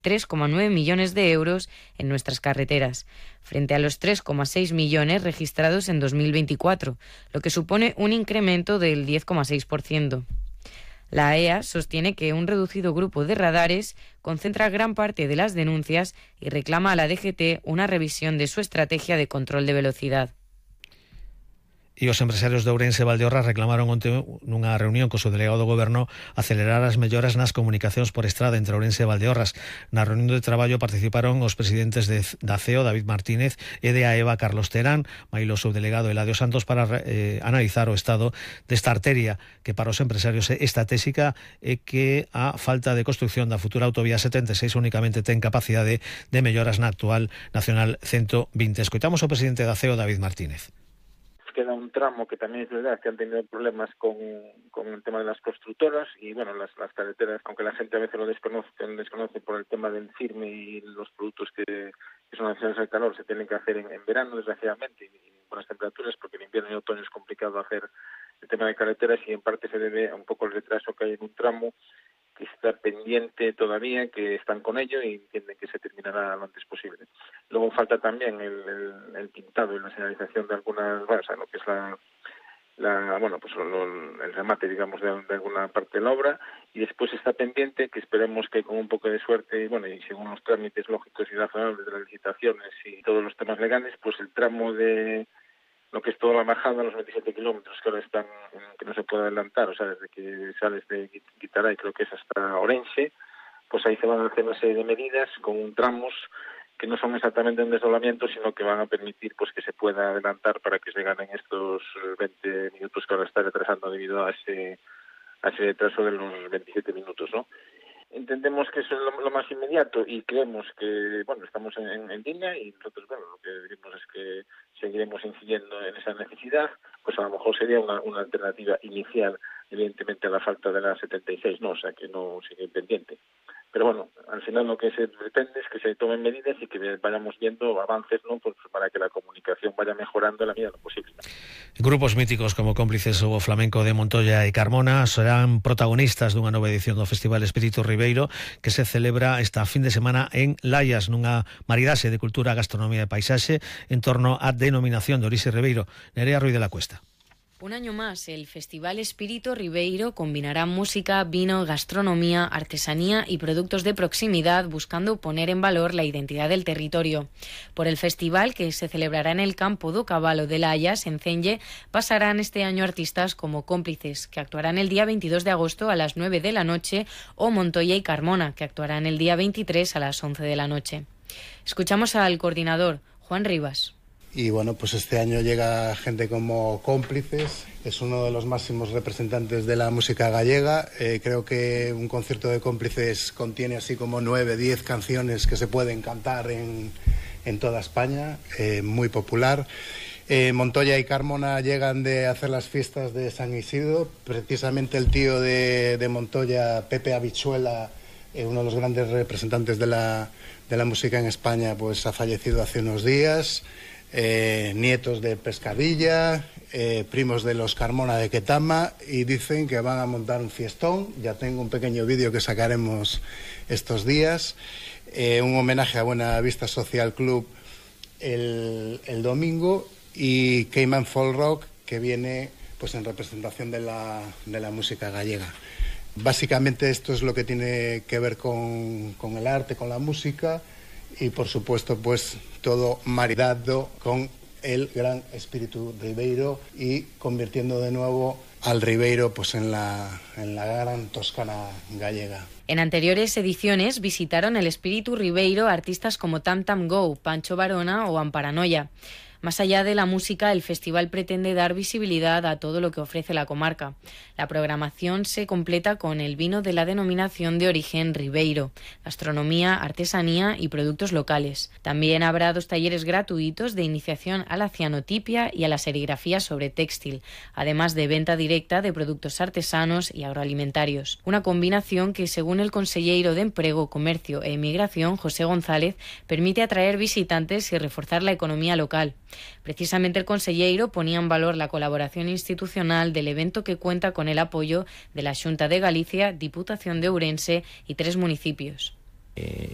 3,9 millones de euros en nuestras carreteras, frente a los 3,6 millones registrados en 2024, lo que supone un incremento del 10,6%. La AEA sostiene que un reducido grupo de radares concentra gran parte de las denuncias y reclama a la DGT una revisión de su estrategia de control de velocidad. E os empresarios de Ourense e Valdeorras reclamaron onte nunha reunión co seu delegado do Goberno acelerar as melloras nas comunicacións por estrada entre Ourense e Valdeorras. Na reunión de traballo participaron os presidentes da CEO, David Martínez, e de AEVA, Carlos Terán, mailo o seu delegado Eladio Santos, para analizar o estado desta arteria que para os empresarios é estratégica e que a falta de construcción da futura autovía 76 únicamente ten capacidade de melloras na actual Nacional 120. Escoitamos ao presidente da CEO, David Martínez. Queda un tramo que también es verdad que han tenido problemas con el tema de las constructoras y bueno, las carreteras, aunque la gente a veces lo desconoce por el tema del firme y los productos que son asociados al calor, se tienen que hacer en verano, desgraciadamente, y con las temperaturas, porque en invierno y otoño es complicado hacer el tema de carreteras y en parte se debe a un poco el retraso que hay en un tramo que está pendiente todavía, que están con ello y entienden que se terminará lo antes posible. Luego falta también el pintado y la señalización de algunas, bueno, o sea, lo que es el remate, digamos, de alguna parte de la obra, y después está pendiente, que esperemos que con un poco de suerte, bueno, y según los trámites lógicos y razonables de las licitaciones y todos los temas legales, pues el tramo de lo que es toda la bajada, los 27 kilómetros que ahora están, que no se puede adelantar, o sea, desde que sales de Guitaray, creo que es hasta Orense, pues ahí se van a hacer una serie de medidas con tramos que no son exactamente un desdoblamiento, sino que van a permitir pues que se pueda adelantar para que se ganen estos 20 minutos que ahora está retrasando debido a ese retraso de los 27 minutos, ¿no? Entendemos que eso es lo más inmediato y creemos que, bueno, estamos en línea y nosotros, bueno, lo que decimos es que seguiremos incidiendo en esa necesidad, pues a lo mejor sería una alternativa inicial, evidentemente, a la falta de la 76, ¿no? O sea, que no sigue pendiente. Pero bueno, al final lo que se pretende es que se tomen medidas y que vayamos viendo avances, ¿no? Pues para que la comunicación vaya mejorando en la medida de lo posible. Grupos míticos como Cómplices ou Flamenco de Montoya e Carmona serán protagonistas dunha nova edición do Festival Espírito Ribeiro que se celebra esta fin de semana en Laias, nunha maridaxe de cultura, gastronomía e paisaxe en torno á denominación de orixe Ribeiro. Nerea Ruiz de la Cuesta. Un año más, el Festival Espírito Ribeiro combinará música, vino, gastronomía, artesanía y productos de proximidad, buscando poner en valor la identidad del territorio. Por el festival, que se celebrará en el Campo do Cabalo de Laias, en Celle, pasarán este año artistas como Cómplices, que actuarán el día 22 de agosto a las 9 de la noche, o Montoya y Carmona, que actuarán el día 23 a las 11 de la noche. Escuchamos al coordinador, Juan Rivas. Y bueno, pues este año llega gente como Cómplices, es uno de los máximos representantes de la música gallega. Creo que un concierto de Cómplices contiene así como 9, 10 canciones que se pueden cantar en toda España, muy popular. Montoya y Carmona llegan de hacer las fiestas de San Isidro. Precisamente el tío de Montoya, Pepe Habichuela, uno de los grandes representantes de la música en España, pues ha fallecido hace unos días. Nietos de Pescadilla, primos de los Carmona de Ketama, y dicen que van a montar un fiestón. Ya tengo un pequeño vídeo que sacaremos estos días, un homenaje a Buena Vista Social Club el domingo, y Cayman Folk Rock, que viene pues en representación de la música gallega. Básicamente esto es lo que tiene que ver con el arte, con la música, y por supuesto pues todo maridado con el gran espíritu ribeiro y convirtiendo de nuevo al Ribeiro pues en la gran Toscana gallega. En anteriores ediciones visitaron el espíritu ribeiro artistas como Tam Tam Go, Pancho Varona o Amparanoia. Más allá de la música, el festival pretende dar visibilidad a todo lo que ofrece la comarca. La programación se completa con el vino de la denominación de origen Ribeiro, gastronomía, artesanía y productos locales. También habrá 2 talleres gratuitos de iniciación a la cianotipia y a la serigrafía sobre textil, además de venta directa de productos artesanos y agroalimentarios. Una combinación que, según el conselleiro de Emprego, Comercio e Emigración, José González, permite atraer visitantes y reforzar la economía local. Precisamente el conselleiro ponía en valor la colaboración institucional del evento, que cuenta con el apoyo de la Xunta de Galicia, Diputación de Ourense y 3 municipios.